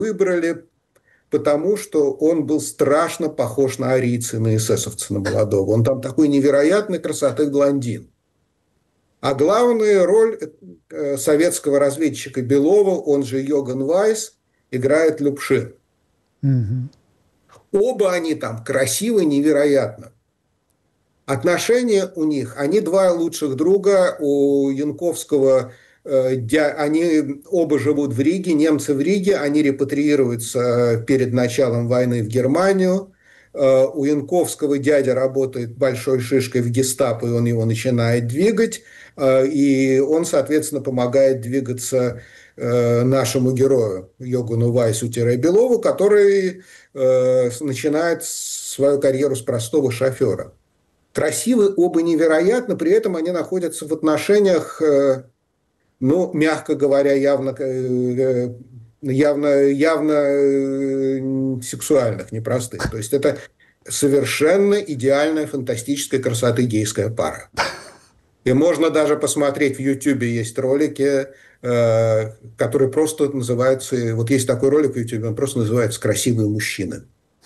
выбрали, потому что он был страшно похож на арийца, на эсэсовца, на молодого. Он там такой невероятной красоты блондин. А главную роль советского разведчика Белова, он же Йоган Вайс, играет Любшин. Мгм. Оба они там красивы невероятно. Отношения у них, они два лучших друга, у Янковского, они оба живут в Риге, немцы в Риге, они репатриируются перед началом войны в Германию. У Янковского дядя работает большой шишкой в гестапо, и он его начинает двигать, и он, соответственно, помогает двигаться нашему герою Йогану Вайсу-Белову, который начинает свою карьеру с простого шофера. Красивы оба невероятно, при этом они находятся в отношениях, ну, мягко говоря, явно сексуальных, непростых. То есть это совершенно идеальная, фантастическая красоты гейская пара. И можно даже посмотреть, в Ютьюбе есть ролики, которые просто называются, вот есть такой ролик в Ютьюбе, он просто называется «Красивые мужчины».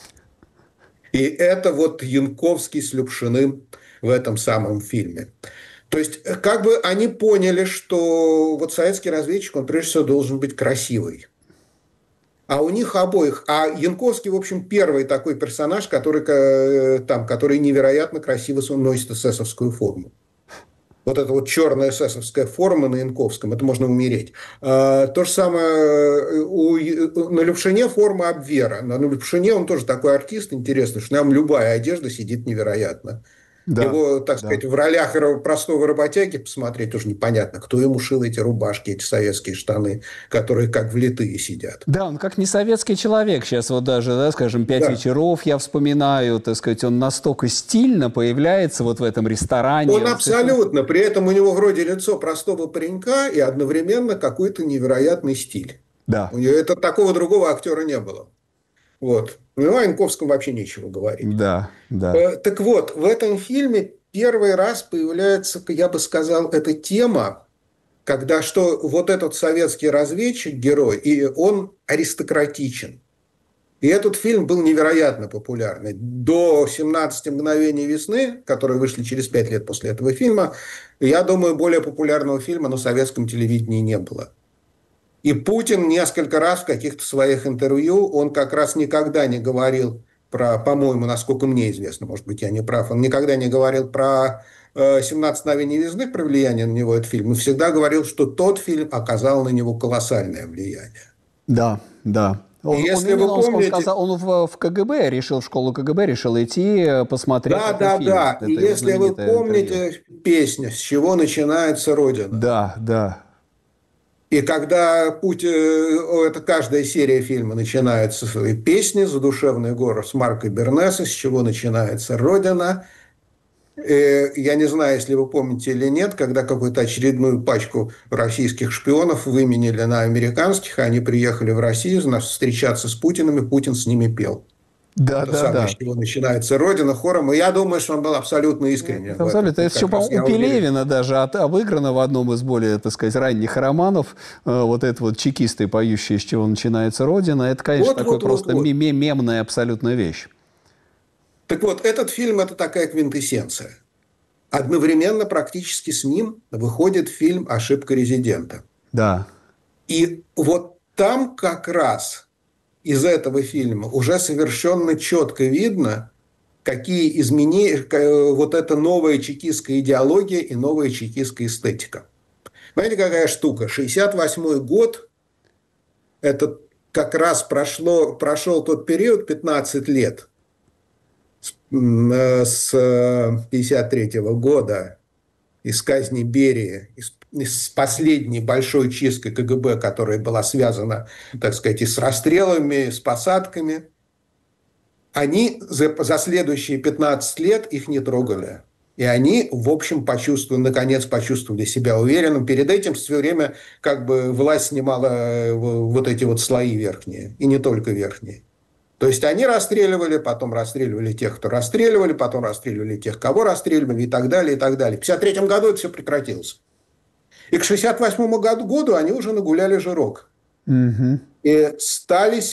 И это вот Янковский с Любшиным в этом самом фильме. То есть, как бы они поняли, что вот советский разведчик, он прежде всего должен быть красивый. А у них обоих. А Янковский, в общем, первый такой персонаж, который невероятно красиво носит эсэсовскую форму. Вот эта вот черная эсэсовская форма на Янковском, это можно умереть. То же самое на Любшине форма Абвера. На Любшине он тоже такой артист интересный, что нам любая одежда сидит невероятно. Да, Его, так да. сказать, в ролях простого работяги посмотреть тоже непонятно, кто ему шил эти рубашки, эти советские штаны, которые как влитые сидят. Да, он как не советский человек. Сейчас вот даже, да, скажем, «Пять вечеров» я вспоминаю, так сказать, он настолько стильно появляется вот в этом ресторане. Он абсолютно, при этом у него вроде лицо простого паренька и одновременно какой-то невероятный стиль. Да. У него такого другого актера не было. Вот. Ну, о Янковском вообще нечего говорить. Да, да. Так вот, в этом фильме первый раз появляется, я бы сказал, эта тема, когда что вот этот советский разведчик, герой, и он аристократичен. И этот фильм был невероятно популярный. До «17 мгновений весны», которые вышли через 5 лет после этого фильма, я думаю, более популярного фильма на советском телевидении не было. И Путин несколько раз в каких-то своих интервью, он как раз никогда не говорил про, по-моему, насколько мне известно, может быть, я не прав, он никогда не говорил про «17 мгновений весны», про влияние на него этот фильм, и всегда говорил, что тот фильм оказал на него колоссальное влияние. Да, да. Он сказал, он в КГБ решил, в школу КГБ решил идти посмотреть этот фильм. Да. И если вы помните песню «С чего начинается Родина». Да, да. И когда это каждая серия фильма начинается с своей песни «Задушевный город» с Марко Бернеса, «С чего начинается Родина». Я не знаю, если вы помните или нет, когда какую-то очередную пачку российских шпионов выменили на американских, они приехали в Россию встречаться с Путиным, и Путин с ними пел. Да. С чего начинается Родина, хором. И я думаю, что он был абсолютно искренен. Абсолютно. Это все, по-моему, у Пелевина даже обыграно в одном из более, так сказать, ранних романов. Вот это вот чекисты, поющие «С чего начинается Родина». Это, конечно, просто мемная абсолютная вещь. Так вот, этот фильм – это такая квинтэссенция. Одновременно практически с ним выходит фильм «Ошибка резидента». Да. И вот там как раз из этого фильма уже совершенно четко видно, какие изменения, вот эта новая чекистская идеология и новая чекистская эстетика. Знаете, какая штука? 1968 год – это как раз прошел тот период, 15 лет, с 1953 года, из казни Берии, с последней большой чисткой КГБ, которая была связана, так сказать, и с расстрелами, с посадками, они за следующие 15 лет их не трогали. И они, в общем, наконец почувствовали себя уверенным. Перед этим все время как бы власть снимала вот эти вот слои верхние, и не только верхние. То есть они расстреливали, потом расстреливали тех, кто расстреливали, потом расстреливали тех, кого расстреливали, и так далее, и так далее. В 1953 году это все прекратилось. И к 1968 году они уже нагуляли жирок. Угу. И стали